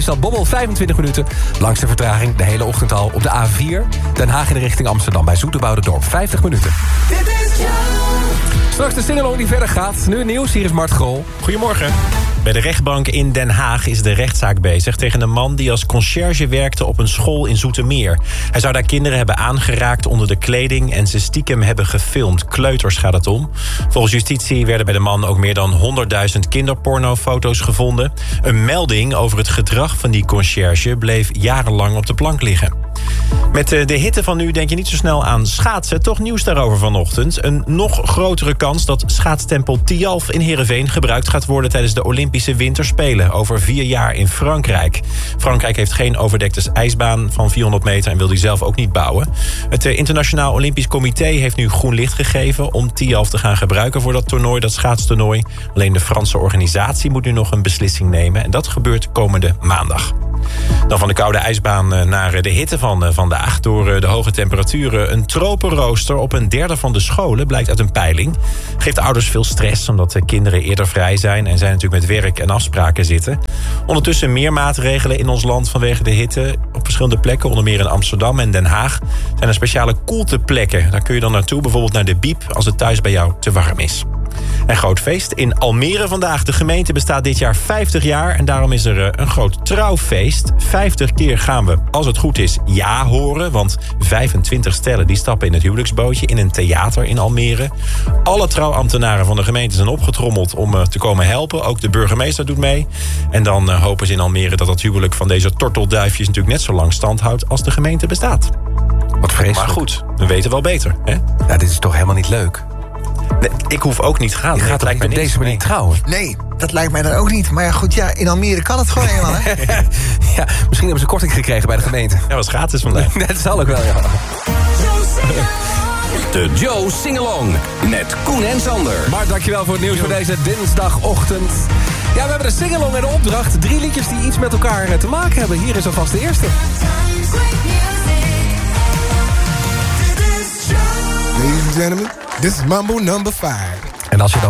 Is dat Bobbel 25 minuten. Langste vertraging de hele ochtend al op de A4. Den Haag in de richting Amsterdam bij Zoeterwouderdorp. 50 minuten. Dit is Straks de singalong die verder gaat. Nu het nieuws, hier is Mart Grol. Goedemorgen. Bij de rechtbank in Den Haag is de rechtszaak bezig tegen een man die als conciërge werkte op een school in Zoetermeer. Hij zou daar kinderen hebben aangeraakt onder de kleding en ze stiekem hebben gefilmd. Kleuters gaat het om. Volgens justitie werden bij de man ook meer dan 100.000 kinderpornofoto's gevonden. Een melding over het gedrag van die conciërge bleef jarenlang op de plank liggen. Met de hitte van nu denk je niet zo snel aan schaatsen. Toch nieuws daarover vanochtend. Een nog grotere kans dat schaatstempel Tialf in Heerenveen gebruikt gaat worden tijdens de Olympische Winterspelen over 4 jaar in Frankrijk. Frankrijk heeft geen overdekte ijsbaan van 400 meter en wil die zelf ook niet bouwen. Het Internationaal Olympisch Comité heeft nu groen licht gegeven om Tialf te gaan gebruiken voor dat toernooi, dat schaatstoernooi. Alleen de Franse organisatie moet nu nog een beslissing nemen en dat gebeurt komende maandag. Dan van de koude ijsbaan naar de hitte van vandaag. Door de hoge temperaturen een tropenrooster op een derde van de scholen, blijkt uit een peiling. Geeft de ouders veel stress, omdat de kinderen eerder vrij zijn en zij natuurlijk met werk en afspraken zitten. Ondertussen meer maatregelen in ons land vanwege de hitte. Op verschillende plekken, onder meer in Amsterdam en Den Haag, zijn er speciale koelteplekken. Daar kun je dan naartoe, bijvoorbeeld naar de Biep, als het thuis bij jou te warm is. Een groot feest in Almere vandaag. De gemeente bestaat dit jaar 50 jaar en daarom is er een groot trouwfeest. 50 keer gaan we, als het goed is, ja horen. Want 25 stellen die stappen in het huwelijksbootje in een theater in Almere. Alle trouwambtenaren van de gemeente zijn opgetrommeld om te komen helpen. Ook de burgemeester doet mee. En dan hopen ze in Almere dat het huwelijk van deze tortelduifjes natuurlijk net zo lang stand houdt als de gemeente bestaat. Wat vreselijk. Maar goed, we weten wel beter. Hè? Ja, dit is toch helemaal niet leuk? Nee, ik hoef ook niet te gaan. Je gaat toch niet op deze manier trouwen? Nee, dat lijkt mij dan ook niet. Maar ja, goed, ja, in Almere kan het gewoon helemaal, hè? Ja, misschien hebben ze korting gekregen bij de gemeente. Ja, was gratis vandaag. Dat zal ook wel, ja. De Joe Singalong met Koen en Sander. Maar dankjewel voor het nieuws voor deze dinsdagochtend. Ja, we hebben de singalong en de opdracht. 3 liedjes die iets met elkaar te maken hebben. Hier is alvast de eerste. Ladies and gentlemen, this is Mambo number 5. En als je dan